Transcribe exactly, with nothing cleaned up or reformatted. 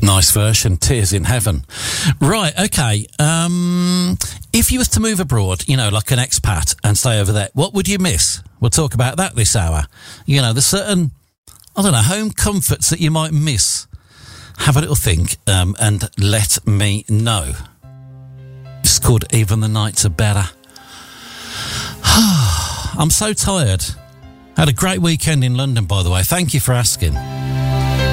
Nice version, Tears in Heaven. Right, okay. Um, if you was to move abroad, you know, like an expat and stay over there, what would you miss? We'll talk about that this hour. You know, there's certain, I don't know, home comforts that you might miss. Have a little think um, and let me know. It's called Even the Nights Are Better. I'm so tired. Had a great weekend in London, by the way. Thank you for asking.